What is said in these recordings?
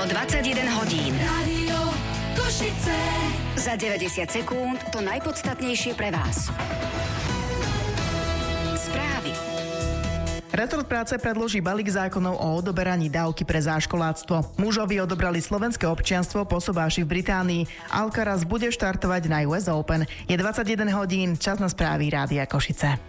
Bolo 21 hodín. Rádio Košice. Za 90 sekúnd to najpodstatnejšie pre vás. Správy. Rezort práce predloží balík zákonov o odoberaní dávky pre záškoláctvo. Mužovi odobrali slovenské občianstvo pôsobáši v Británii. Alcaraz bude štartovať na US Open. Je 21 hodín, čas na správy Rádia Košice.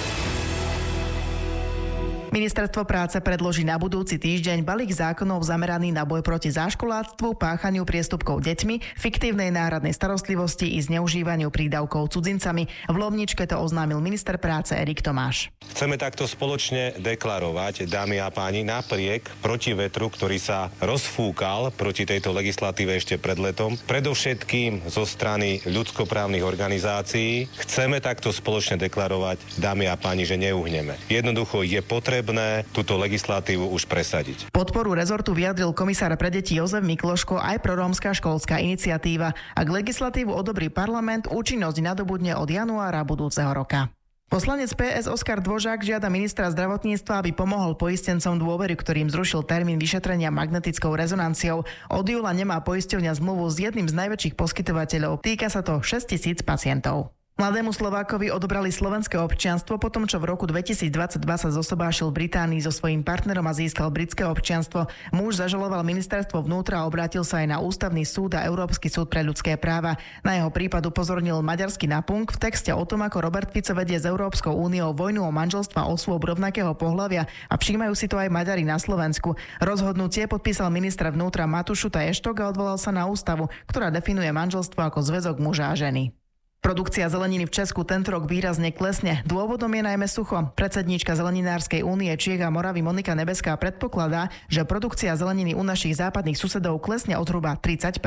Ministerstvo práce predloží na budúci týždeň balík zákonov zameraný na boj proti záškoláctvu, páchaniu priestupkov deťmi, fiktívnej náhradnej starostlivosti i zneužívaniu prídavkov cudzincami. V Lomničke to oznámil minister práce Erik Tomáš. Chceme takto spoločne deklarovať, dámy a páni, napriek protivetru, ktorý sa rozfúkal proti tejto legislatíve ešte pred letom, predovšetkým zo strany ľudskoprávnych organizácií, chceme takto spoločne deklarovať, dámy a páni, že neuhneme. Jednoducho je potrebné túto legislatívu už presadiť. Podporu rezortu vyjadril komisár pre deti Jozef Mikloško aj prorómska školská iniciatíva. Ak legislatívu odobrí parlament, účinnosť nadobudne od januára budúceho roka. Poslanec PS Oskar Dvožák žiada ministra zdravotníctva, aby pomohol poistencom Dôvery, ktorým zrušil termín vyšetrenia magnetickou rezonanciou. Od júla nemá poisťovňa zmluvu s jedným z najväčších poskytovateľov. Týka sa to 6 000 pacientov. Mladému Slovákovi odobrali slovenské občianstvo potom, čo v roku 2022 sa zosobášil v Británii so svojím partnerom a získal britské občianstvo. Muž zažaloval ministerstvo vnútra a obrátil sa aj na Ústavný súd a Európsky súd pre ľudské práva. Na jeho prípad upozornil maďarský Napunk v texte o tom, ako Robert Fico vedie s Európskou úniou vojnu o manželstva osôb rovnakého pohlavia a všímajú si to aj Maďari na Slovensku. Rozhodnutie podpísal ministra vnútra Matúš Šuta Eštok a odvolal sa na ústavu, ktorá definuje manželstvo ako zväzok muža a ženy. Produkcia zeleniny v Česku tento rok výrazne klesne. Dôvodom je najmä sucho. Predsedníčka Zeleninárskej únie Čiech a Moravy Monika Nebeská predpokladá, že produkcia zeleniny u našich západných susedov klesne o zhruba 30%.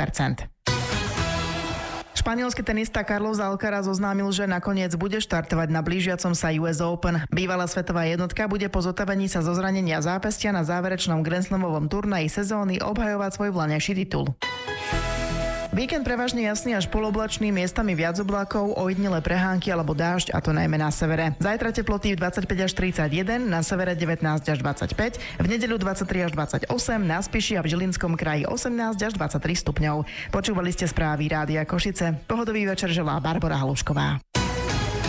Španielský tenista Carlos Alcaraz oznámil, že nakoniec bude štartovať na blížiacom sa US Open. Bývalá svetová jednotka bude po zotavení sa zo zranenia zápestia na záverečnom Grand Slamovom turnaji sezóny obhajovať svoj vlaňajší titul. Víkend prevažne jasný až poloblačný, miestami viac oblákov, ojedinelé prehánky alebo dážď, a to najmä na severe. Zajtra teploty 25 až 31, na severe 19 až 25, v nedeľu 23 až 28, na Spiši a v Žilinskom kraji 18 až 23 stupňov. Počúvali ste správy Rádia Košice. Pohodový večer želá Barbora Halušková.